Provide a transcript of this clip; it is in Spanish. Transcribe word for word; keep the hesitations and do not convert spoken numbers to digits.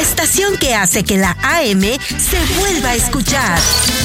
estación que hace que la A M se vuelva a escuchar.